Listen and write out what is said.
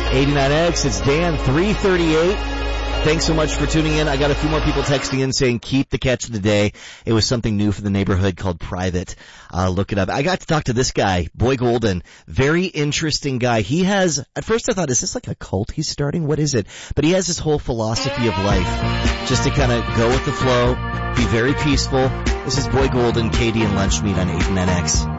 89X, it's Dan, 338. Thanks so much for tuning in. I got a few more people texting in saying keep the catch of the day. It was something new for the neighborhood called Private. Look it up. I got to talk to this guy, Boy Golden. Very interesting guy. He has, at first I thought, is this like a cult he's starting? What is it? But he has this whole philosophy of life, just to kind of go with the flow, be very peaceful. This is Boy Golden, KD and Lunch Meat on 89X.